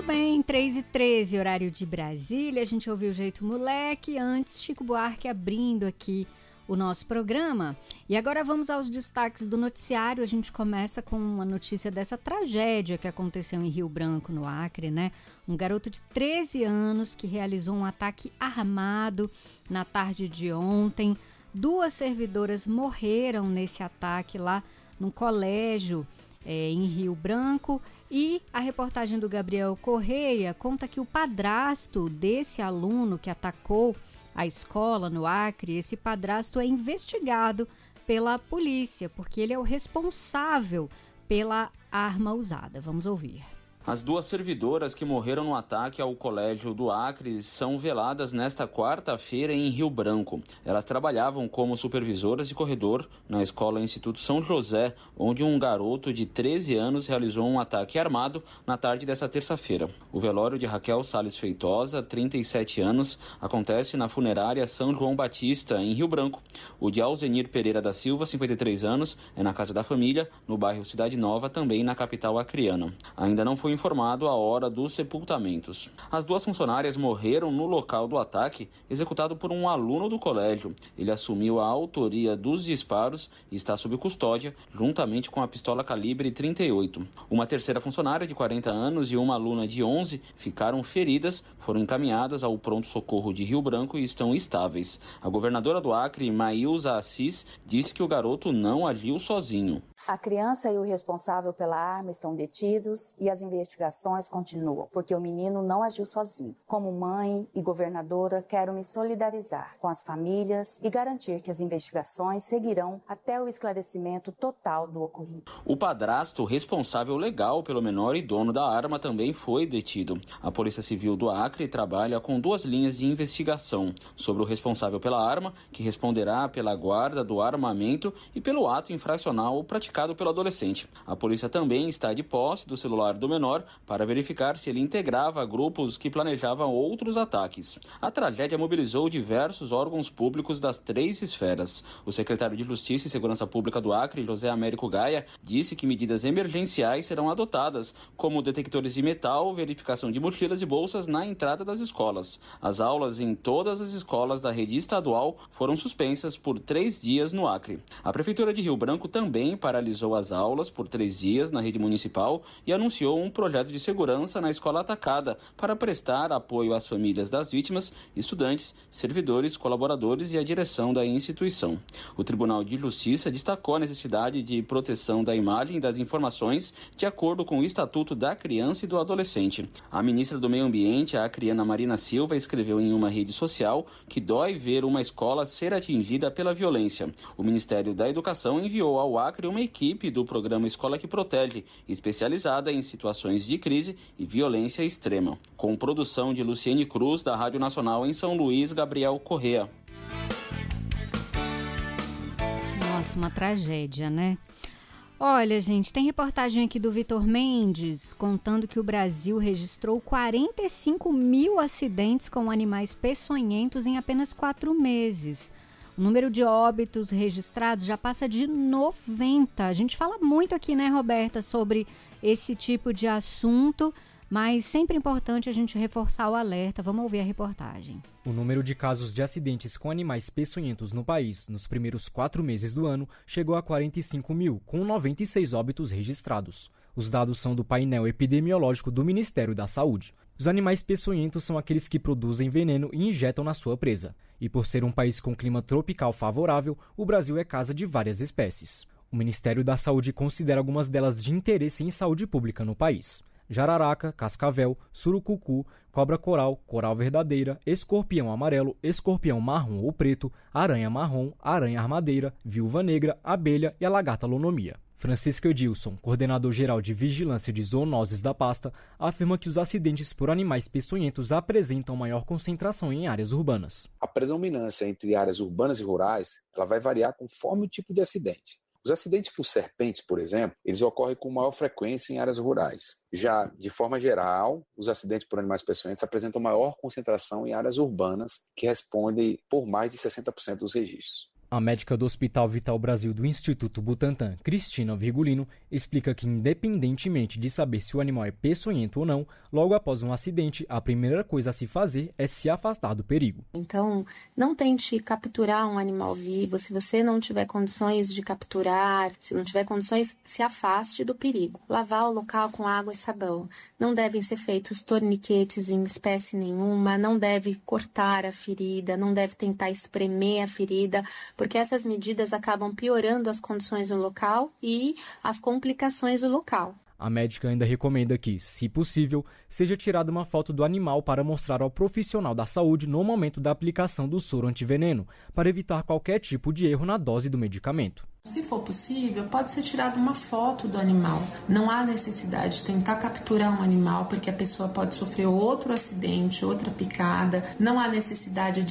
Muito bem, 3h13, horário de Brasília, a gente ouviu o Jeito Moleque, antes Chico Buarque abrindo aqui o nosso programa. E agora vamos aos destaques do noticiário. A gente começa com uma notícia dessa tragédia que aconteceu em Rio Branco, no Acre, né? Um garoto de 13 anos que realizou um ataque armado na tarde de ontem. 2 servidoras morreram nesse ataque lá no colégio em Rio Branco. E a reportagem do Gabriel Correia conta que o padrasto desse aluno que atacou a escola no Acre, esse padrasto é investigado pela polícia, porque ele é o responsável pela arma usada. Vamos ouvir. As 2 servidoras que morreram no ataque ao colégio do Acre são veladas nesta quarta-feira em Rio Branco. Elas trabalhavam como supervisoras de corredor na escola Instituto São José, onde um garoto de 13 anos realizou um ataque armado na tarde desta terça-feira. O velório de Raquel Salles Feitosa, 37 anos, acontece na funerária São João Batista, em Rio Branco. O de Alzenir Pereira da Silva, 53 anos, é na casa da família, no bairro Cidade Nova, também na capital acreana. Ainda não foi informado a hora dos sepultamentos. As 2 funcionárias morreram no local do ataque, executado por um aluno do colégio. Ele assumiu a autoria dos disparos e está sob custódia, juntamente com a pistola calibre 38. Uma terceira funcionária de 40 anos e uma aluna de 11 ficaram feridas, foram encaminhadas ao pronto-socorro de Rio Branco e estão estáveis. A governadora do Acre, Maílza Assis, disse que o garoto não agiu sozinho. A criança e o responsável pela arma estão detidos e as investigações continuam, porque o menino não agiu sozinho. Como mãe e governadora, quero me solidarizar com as famílias e garantir que as investigações seguirão até o esclarecimento total do ocorrido. O padrasto responsável legal pelo menor e dono da arma também foi detido. A Polícia Civil do Acre trabalha com 2 linhas de investigação: sobre o responsável pela arma, que responderá pela guarda do armamento, e pelo ato infracional praticado pelo adolescente. A polícia também está de posse do celular do menor para verificar se ele integrava grupos que planejavam outros ataques. A tragédia mobilizou diversos órgãos públicos das 3 esferas. O secretário de Justiça e Segurança Pública do Acre, José Américo Gaia, disse que medidas emergenciais serão adotadas, como detectores de metal, verificação de mochilas e bolsas na entrada das escolas. As aulas em todas as escolas da rede estadual foram suspensas por 3 dias no Acre. A Prefeitura de Rio Branco também paralisou as aulas por 3 dias na rede municipal e anunciou um projeto de segurança na escola atacada para prestar apoio às famílias das vítimas, estudantes, servidores, colaboradores e à direção da instituição. O Tribunal de Justiça destacou a necessidade de proteção da imagem e das informações de acordo com o Estatuto da Criança e do Adolescente. A ministra do Meio Ambiente, a Acriana Marina Silva, escreveu em uma rede social que dói ver uma escola ser atingida pela violência. O Ministério da Educação enviou ao Acre uma equipe do programa Escola que Protege, especializada em situações de crise e violência extrema. Com produção de Luciene Cruz, da Rádio Nacional em São Luís, Gabriel Correa. Nossa, uma tragédia, né? Olha, gente, tem reportagem aqui do Vitor Mendes contando que o Brasil registrou 45 mil acidentes com animais peçonhentos em apenas 4 meses. O número de óbitos registrados já passa de 90. A gente fala muito aqui, né, Roberta, sobre esse tipo de assunto, mas sempre importante a gente reforçar o alerta. Vamos ouvir a reportagem. O número de casos de acidentes com animais peçonhentos no país nos primeiros 4 meses do ano chegou a 45 mil, com 96 óbitos registrados. Os dados são do painel epidemiológico do Ministério da Saúde. Os animais peçonhentos são aqueles que produzem veneno e injetam na sua presa. E por ser um país com clima tropical favorável, o Brasil é casa de várias espécies. O Ministério da Saúde considera algumas delas de interesse em saúde pública no país: jararaca, cascavel, surucucu, cobra-coral, coral verdadeira, escorpião amarelo, escorpião marrom ou preto, aranha marrom, aranha armadeira, viúva negra, abelha e a lagarta lonomia. Francisco Edilson, coordenador-geral de vigilância de zoonoses da pasta, afirma que os acidentes por animais peçonhentos apresentam maior concentração em áreas urbanas. A predominância entre áreas urbanas e rurais ela vai variar conforme o tipo de acidente. Os acidentes por serpentes, por exemplo, eles ocorrem com maior frequência em áreas rurais. Já, de forma geral, os acidentes por animais peçonhentos apresentam maior concentração em áreas urbanas, que respondem por mais de 60% dos registros. A médica do Hospital Vital Brasil do Instituto Butantan, Cristina Virgulino, explica que, independentemente de saber se o animal é peçonhento ou não, logo após um acidente, a primeira coisa a se fazer é se afastar do perigo. Então, não tente capturar um animal vivo. Se você não tiver condições de capturar, se não tiver condições, se afaste do perigo. Lavar o local com água e sabão. Não devem ser feitos torniquetes em espécie nenhuma, não deve cortar a ferida, não deve tentar espremer a ferida, porque essas medidas acabam piorando as condições do local e as complicações do local. A médica ainda recomenda que, se possível, seja tirada uma foto do animal para mostrar ao profissional da saúde no momento da aplicação do soro antiveneno, para evitar qualquer tipo de erro na dose do medicamento. Se for possível, pode ser tirada uma foto do animal. Não há necessidade de tentar capturar um animal, porque a pessoa pode sofrer outro acidente, outra picada. Não há necessidade de